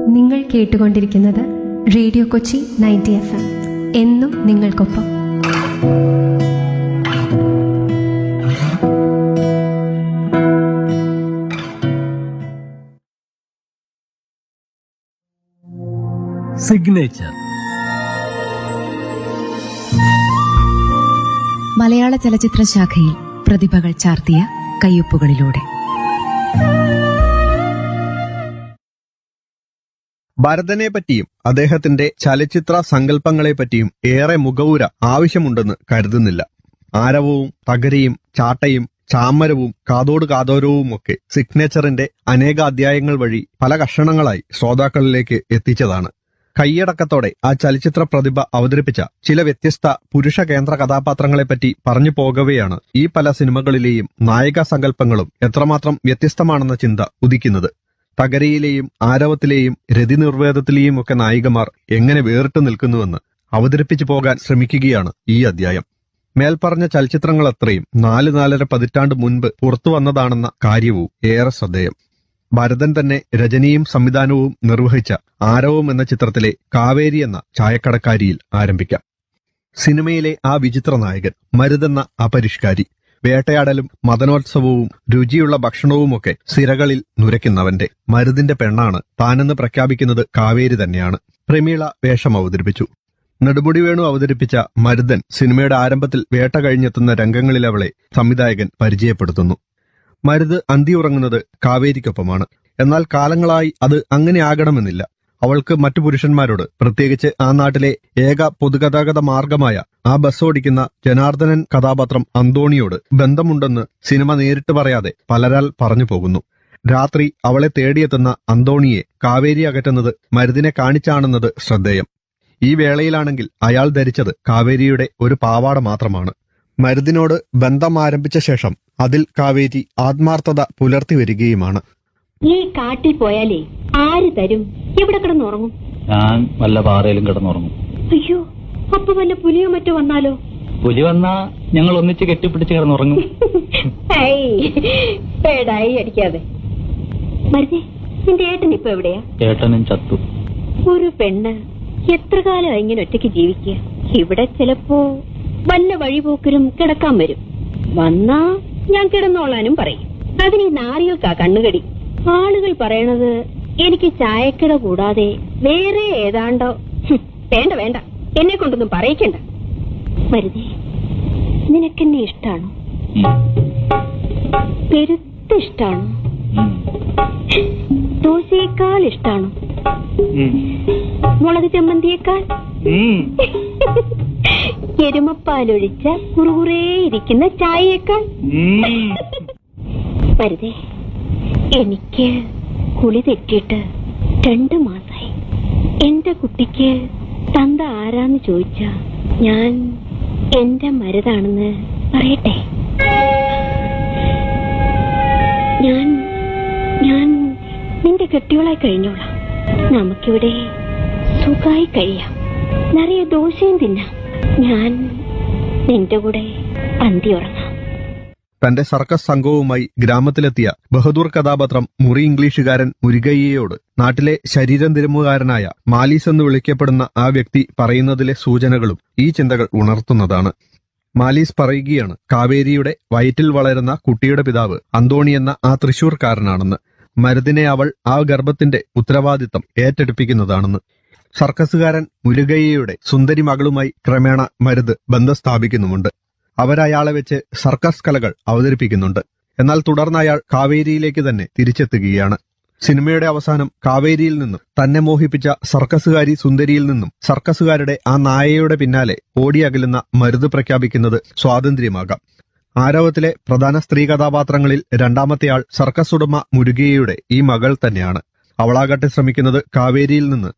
നിങ്ങൾ കേട്ടുകൊണ്ടിരിക്കുന്നത് radio Kochi 90 FM. എന്നും നിങ്ങൾക്കൊപ്പം. സിഗ്നേച്ചർ മലയാള ചലച്ചിത്ര ശാഖയിൽ പ്രതിഭകൾ ചാർത്തിയ കയ്യൊപ്പുകളിലൂടെ ഭരതനെ പറ്റിയും അദ്ദേഹത്തിന്റെ ചലച്ചിത്ര സങ്കല്പങ്ങളെപ്പറ്റിയും ഏറെ മുഖവുര ആവശ്യമുണ്ടെന്ന് കരുതുന്നില്ല. ആരവവും തകരയും ചാട്ടയും ചാമരവും കാതോട് കാതോരവുമൊക്കെ സിഗ്നേച്ചറിന്റെ അനേക അധ്യായങ്ങൾ വഴി പല കഷണങ്ങളായി ശ്രോതാക്കളിലേക്ക് എത്തിച്ചതാണ്. കൈയടക്കത്തോടെ ആ ചലച്ചിത്ര പ്രതിഭ അവതരിപ്പിച്ച ചില വ്യത്യസ്ത പുരുഷ കേന്ദ്ര കഥാപാത്രങ്ങളെപ്പറ്റി പറഞ്ഞു പോകവെയാണ് ഈ പല സിനിമകളിലെയും നായിക സങ്കല്പങ്ങളും എത്രമാത്രം വ്യത്യസ്തമാണെന്ന ചിന്ത ഉദിക്കുന്നത്. തകരയിലെയും ആരവത്തിലെയും രതിനിർവേദത്തിലെയും ഒക്കെ നായികമാർ എങ്ങനെ വേറിട്ട് നിൽക്കുന്നുവെന്ന് അവതരിപ്പിച്ചു പോകാൻ ശ്രമിക്കുകയാണ് ഈ അധ്യായം. മേൽപ്പറഞ്ഞ ചലച്ചിത്രങ്ങളത്രയും 4-4.5 പതിറ്റാണ്ട് മുൻപ് പുറത്തു വന്നതാണെന്ന കാര്യവും ഏറെ ശ്രദ്ധേയം. ഭരതൻ തന്നെ രചനയും സംവിധാനവും നിർവഹിച്ച ആരവം എന്ന ചിത്രത്തിലെ കാവേരി എന്ന ചായക്കടക്കാരിയിൽ ആരംഭിക്കാം. സിനിമയിലെ ആ വിചിത്ര നായകൻ, മരുതെന്ന അപരിഷ്കാരി, വേട്ടയാടലും മദനോത്സവവും രുചിയുള്ള ഭക്ഷണവുമൊക്കെ സിരകളിൽ നുരയ്ക്കുന്നവന്റെ മരുതിന്റെ പെണ്ണാണ് താനെന്ന് പ്രഖ്യാപിക്കുന്നത് കാവേരി തന്നെയാണ്. പ്രമീള വേഷം അവതരിപ്പിച്ചു. നെടുമുടി വേണു അവതരിപ്പിച്ച മരുതൻ സിനിമയുടെ ആരംഭത്തിൽ വേട്ട കഴിഞ്ഞെത്തുന്ന രംഗങ്ങളിൽ അവളെ സംവിധായകൻ പരിചയപ്പെടുത്തുന്നു. മരുത് അന്തിയുറങ്ങുന്നത് കാവേരിക്കൊപ്പമാണ്. എന്നാൽ കാലങ്ങളായി അത് അങ്ങനെ ആകണമെന്നില്ല. അവൾക്ക് മറ്റു പുരുഷന്മാരോട്, പ്രത്യേകിച്ച് ആ നാട്ടിലെ ഏക പൊതുഗതാഗത മാർഗമായ ആ ബസ് ഓടിക്കുന്ന ജനാർദ്ദനൻ കഥാപാത്രം അന്തോണിയോട് ബന്ധമുണ്ടെന്ന് സിനിമ നേരിട്ട് പറയാതെ പലരാൽ പറഞ്ഞു പോകുന്നു. രാത്രി അവളെ തേടിയെത്തുന്ന അന്തോണിയെ കാവേരി അകറ്റുന്നത് മരുതിനെ കാണിച്ചാണെന്നത് ശ്രദ്ധേയം. ഈ വേളയിലാണെങ്കിൽ അയാൾ ധരിച്ചത് കാവേരിയുടെ ഒരു പാവാട മാത്രമാണ്. മരുതിനോട് ബന്ധം ആരംഭിച്ച ശേഷം അതിൽ കാവേരി ആത്മാർത്ഥത പുലർത്തി വരികയുമാണ്. ഈ കാട്ടിൽ പോയാലേ ആര് തരും? എവിടെ കിടന്നുറങ്ങും? ഞാൻ വല്ല പാറയിലും കിടന്നുറങ്ങും. അയ്യോ, അപ്പൊ വല്ല പുലിയോ മറ്റോ വന്നാലോ? പുലി വന്നാ ഞങ്ങൾ ഒന്നിച്ച് കെട്ടിപ്പിടിച്ച് കിടന്നുറങ്ങും. പേടായി അടിക്കാതെ. മരുതേ, നിന്റെ ഏട്ടൻ ഇപ്പൊ എവിടെയാ? ഏട്ടനും ചത്തു. ഒരു പെണ്ണ് എത്ര കാലം ഇങ്ങനെ ഒറ്റയ്ക്ക് ജീവിക്കുക? ഇവിടെ ചിലപ്പോ വല്ല വഴിപോക്കരും കിടക്കാൻ വരും. വന്നാ ഞാൻ കിടന്നോളാനും പറയും. അതിന് ഈ നാരികൾക്കാ കണ്ണുകടി. ആളുകൾ പറയണത് എനിക്ക് ചായക്കട കൂടാതെ വേറെ ഏതാണ്ടോ. വേണ്ട വേണ്ട, എന്നെ കൊണ്ടൊന്നും പറയിക്കണ്ട. മരുതേ, നിനക്കെന്നെ ഇഷ്ടാണോ? പെരുത്ത ഇഷ്ടാണോ? ദോശയേക്കാൾ ഇഷ്ടാണോ? മുളക് ചമ്മന്തിയേക്കാൾ? എരുമപ്പാലൊഴിച്ച കുറുകുറേ ഇരിക്കുന്ന ചായയേക്കാൾ? മരുതേ, എനിക്ക് കുളി തെറ്റിയിട്ട് 2 മാസായി. എന്റെ കുട്ടിക്ക് തന്ത ആരാന്ന് ചോദിച്ചാ ഞാൻ എന്റെ മരുതാണെന്ന് പറയട്ടെ? ഞാൻ ഞാൻ നിന്റെ കെട്ടിയോളായി കഴിഞ്ഞോളാം. നമുക്കിവിടെ സുഖമായി കഴിയാം. നിറയെ ദോശയും തിന്നാം. ഞാൻ നിന്റെ കൂടെ അന്തി ഉറങ്ങാം. തന്റെ സർക്കസ് സംഘവുമായി ഗ്രാമത്തിലെത്തിയ ബഹദൂർ കഥാപാത്രം മുറി ഇംഗ്ലീഷുകാരൻ മുരുകയ്യയോട് നാട്ടിലെ ശരീരം തിരുമുകാരനായ മാലീസ് എന്ന് വിളിക്കപ്പെടുന്ന ആ വ്യക്തി പറയുന്നതിലെ സൂചനകളും ഈ ചിന്തകൾ ഉണർത്തുന്നതാണ്. മാലീസ് പറയുകയാണ് കാവേരിയുടെ വയറ്റിൽ വളരുന്ന കുട്ടിയുടെ പിതാവ് അന്തോണി എന്ന ആ തൃശൂർക്കാരനാണെന്ന്. മരുതിനെ അവൾ ആ ഗർഭത്തിന്റെ ഉത്തരവാദിത്തം ഏറ്റെടുപ്പിക്കുന്നതാണെന്ന്. സർക്കസുകാരൻ മുരുകയ്യയുടെ സുന്ദരി മകളുമായി ക്രമേണ മരുത് ബന്ധം സ്ഥാപിക്കുന്നുമുണ്ട്. അവരയാളെ വെച്ച് സർക്കസ് കലകൾ അവതരിപ്പിക്കുന്നുണ്ട്. എന്നാൽ തുടർന്ന് അയാൾ കാവേരിയിലേക്ക് തന്നെ തിരിച്ചെത്തുകയാണ്. സിനിമയുടെ അവസാനം കാവേരിയിൽ നിന്നും തന്നെ മോഹിപ്പിച്ച സർക്കസുകാരി സുന്ദരിയിൽ നിന്നും സർക്കസുകാരുടെ ആ നായയുടെ പിന്നാലെ ഓടിയകലുന്ന മരുത് പ്രഖ്യാപിക്കുന്നത് സ്വാതന്ത്ര്യമാകാം. ആരവത്തിലെ പ്രധാന സ്ത്രീ കഥാപാത്രങ്ങളിൽ രണ്ടാമത്തെയാൾ സർക്കസ് ഉടമ മുരുകയുടെ ഈ മകൾ തന്നെയാണ്. അവളാകട്ടെ ശ്രമിക്കുന്നത് കാവേരിയിൽ നിന്ന്